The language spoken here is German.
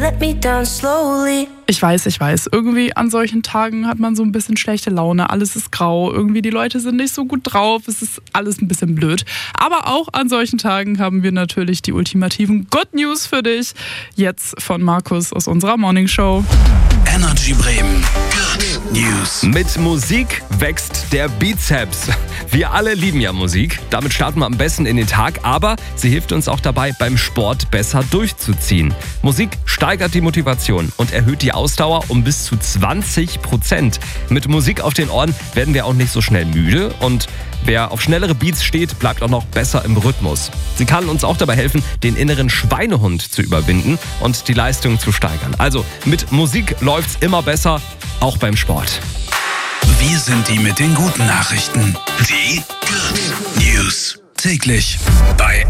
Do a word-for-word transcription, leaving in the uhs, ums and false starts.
let me down slowly. Ich weiß, ich weiß. Irgendwie an solchen Tagen hat man so ein bisschen schlechte Laune. Alles ist grau. Irgendwie die Leute sind nicht so gut drauf. Es ist alles ein bisschen blöd. Aber auch an solchen Tagen haben wir natürlich die ultimativen Good News für dich. Jetzt von Markus aus unserer Morning Show. Energy Bremen. Good News. Mit Musik wächst der Bizeps. Wir alle lieben ja Musik. Damit starten wir am besten in den Tag. Aber sie hilft uns auch dabei, beim Sport besser durchzuziehen. Musik steigert die Motivation und erhöht die Ausdauer um bis zu zwanzig Prozent. Mit Musik auf den Ohren werden wir auch nicht so schnell müde und wer auf schnellere Beats steht, bleibt auch noch besser im Rhythmus. Sie kann uns auch dabei helfen, den inneren Schweinehund zu überwinden und die Leistung zu steigern. Also mit Musik läuft's immer besser, auch beim Sport. Wir sind die mit den guten Nachrichten. Die Good News. Täglich bei